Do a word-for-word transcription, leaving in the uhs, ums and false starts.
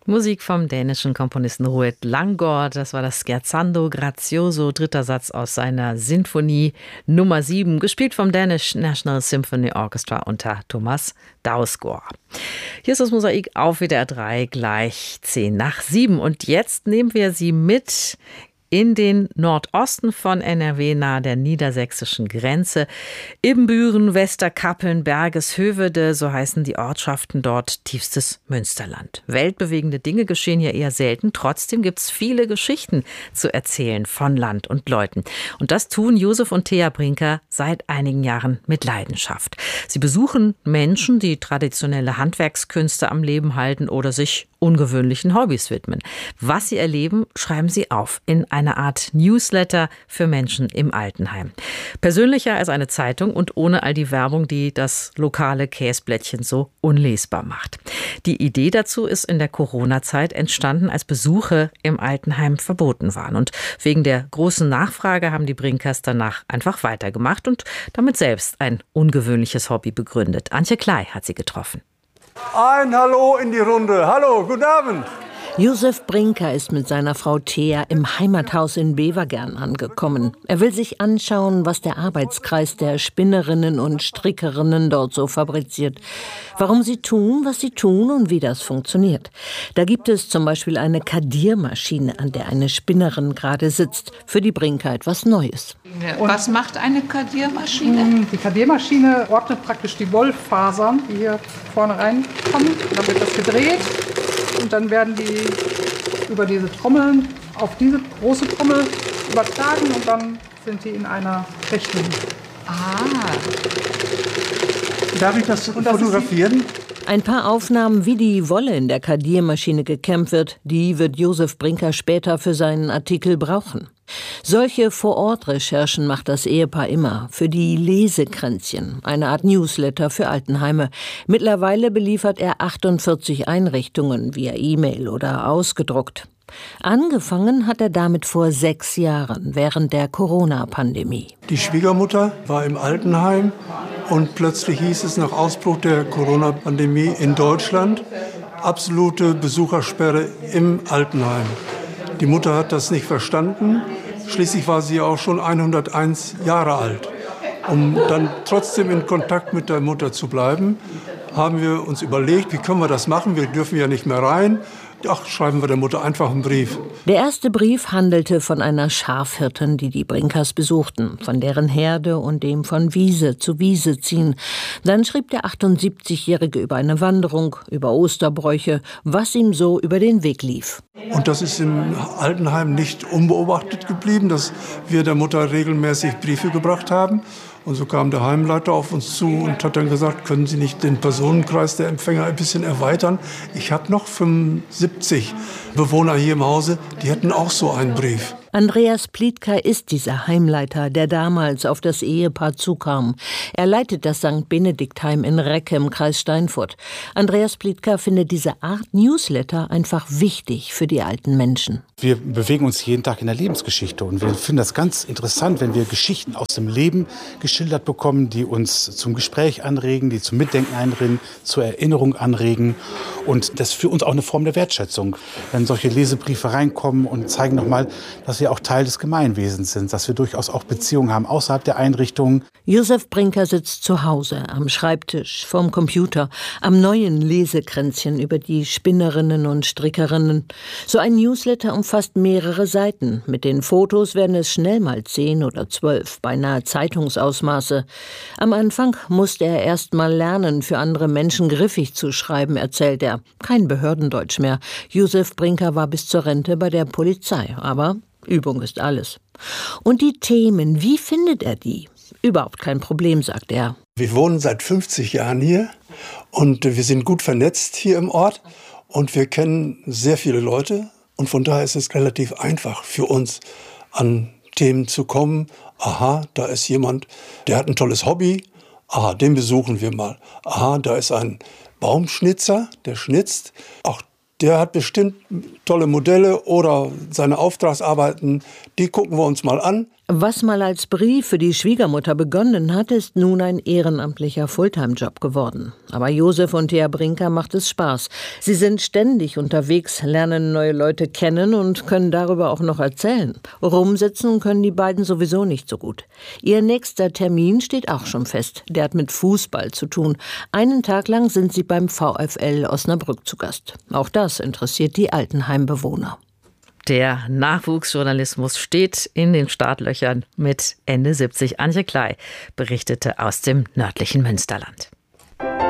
Musik vom dänischen Komponisten Rued Langgaard. Das war das Scherzando Grazioso, dritter Satz aus seiner Sinfonie Nummer sieben, gespielt vom Danish National Symphony Orchestra unter Thomas Dausgaard. Hier ist das Mosaik auf W D R drei, gleich zehn nach sieben. Und jetzt nehmen wir Sie mit in den Nordosten von N R W, nahe der niedersächsischen Grenze. Ibbenbüren, Westerkappeln, Bergeshövede, so heißen die Ortschaften dort, tiefstes Münsterland. Weltbewegende Dinge geschehen hier eher selten. Trotzdem gibt es viele Geschichten zu erzählen von Land und Leuten. Und das tun Josef und Thea Brinker seit einigen Jahren mit Leidenschaft. Sie besuchen Menschen, die traditionelle Handwerkskünste am Leben halten oder sich ungewöhnlichen Hobbys widmen. Was sie erleben, schreiben sie auf in einer Art Newsletter für Menschen im Altenheim. Persönlicher als eine Zeitung und ohne all die Werbung, die das lokale Käsblättchen so unlesbar macht. Die Idee dazu ist in der Corona-Zeit entstanden, als Besuche im Altenheim verboten waren. Und wegen der großen Nachfrage haben die Brinkers danach einfach weitergemacht und damit selbst ein ungewöhnliches Hobby begründet. Antje Klei hat sie getroffen. Ein Hallo in die Runde. Hallo, guten Abend. Josef Brinker ist mit seiner Frau Thea im Heimathaus in Bevergern angekommen. Er will sich anschauen, was der Arbeitskreis der Spinnerinnen und Strickerinnen dort so fabriziert. Warum sie tun, was sie tun und wie das funktioniert. Da gibt es zum Beispiel eine Kadiermaschine, an der eine Spinnerin gerade sitzt. Für die Brinker etwas Neues. Und was macht eine Kadiermaschine? Die Kadiermaschine ordnet praktisch die Wollfasern, die hier vorne reinkommen. Dann wird das gedreht. Und dann werden die über diese Trommeln auf diese große Trommel übertragen und dann sind die in einer Rechnung. Ah. Darf ich das fotografieren? Ein paar Aufnahmen, wie die Wolle in der Kadiermaschine gekämmt wird, die wird Josef Brinker später für seinen Artikel brauchen. Solche Vor-Ort-Recherchen macht das Ehepaar immer für die Lesekränzchen, eine Art Newsletter für Altenheime. Mittlerweile beliefert er achtundvierzig Einrichtungen via E-Mail oder ausgedruckt. Angefangen hat er damit vor sechs Jahren, während der Corona-Pandemie. Die Schwiegermutter war im Altenheim und plötzlich hieß es nach Ausbruch der Corona-Pandemie in Deutschland, absolute Besuchersperre im Altenheim. Die Mutter hat das nicht verstanden. Schließlich war sie auch schon hunderteins Jahre alt. Um dann trotzdem in Kontakt mit der Mutter zu bleiben, haben wir uns überlegt, wie können wir das machen? Wir dürfen ja nicht mehr rein. Ach, schreiben wir der Mutter einfach einen Brief. Der erste Brief handelte von einer Schafhirtin, die die Brinkers besuchten, von deren Herde und dem von Wiese zu Wiese ziehen. Dann schrieb der achtundsiebzigjährige über eine Wanderung, über Osterbräuche, was ihm so über den Weg lief. Und das ist im Altenheim nicht unbeobachtet geblieben, dass wir der Mutter regelmäßig Briefe gebracht haben. Und so kam der Heimleiter auf uns zu und hat dann gesagt, können Sie nicht den Personenkreis der Empfänger ein bisschen erweitern? Ich habe noch fünfundsiebzig Bewohner hier im Hause, die hätten auch so einen Brief. Andreas Plietka ist dieser Heimleiter, der damals auf das Ehepaar zukam. Er leitet das Sankt Benediktheim in Recke im Kreis Steinfurt. Andreas Plietka findet diese Art Newsletter einfach wichtig für die alten Menschen. Wir bewegen uns jeden Tag in der Lebensgeschichte und wir finden das ganz interessant, wenn wir Geschichten aus dem Leben geschildert bekommen, die uns zum Gespräch anregen, die zum Mitdenken einreden, zur Erinnerung anregen. Und das ist für uns auch eine Form der Wertschätzung, wenn solche Lesebriefe reinkommen und zeigen nochmal, dass wir auch Teil des Gemeinwesens sind, dass wir durchaus auch Beziehungen haben außerhalb der Einrichtungen. Josef Brinker sitzt zu Hause, am Schreibtisch, vorm Computer, am neuen Lesekränzchen über die Spinnerinnen und Strickerinnen. So ein Newsletter umfasst mehrere Seiten. Mit den Fotos werden es schnell mal zehn oder zwölf, beinahe Zeitungsausmaße. Am Anfang musste er erst mal lernen, für andere Menschen griffig zu schreiben, erzählt er. Kein Behördendeutsch mehr. Josef Brinker war bis zur Rente bei der Polizei, aber Übung ist alles. Und die Themen, wie findet er die? Überhaupt kein Problem, sagt er. Wir wohnen seit fünfzig Jahren hier und wir sind gut vernetzt hier im Ort und wir kennen sehr viele Leute und von daher ist es relativ einfach für uns, an Themen zu kommen. Aha, da ist jemand, der hat ein tolles Hobby. Aha, den besuchen wir mal. Aha, da ist ein Baumschnitzer, der schnitzt. Auch der hat bestimmt tolle Modelle oder seine Auftragsarbeiten, die gucken wir uns mal an. Was mal als Brief für die Schwiegermutter begonnen hat, ist nun ein ehrenamtlicher Fulltime-Job geworden. Aber Josef und Thea Brinker macht es Spaß. Sie sind ständig unterwegs, lernen neue Leute kennen und können darüber auch noch erzählen. Rumsitzen können die beiden sowieso nicht so gut. Ihr nächster Termin steht auch schon fest. Der hat mit Fußball zu tun. Einen Tag lang sind sie beim VfL Osnabrück zu Gast. Auch das interessiert die Altenheimbewohner. Der Nachwuchsjournalismus steht in den Startlöchern mit Ende siebzig. Antje Klei berichtete aus dem nördlichen Münsterland.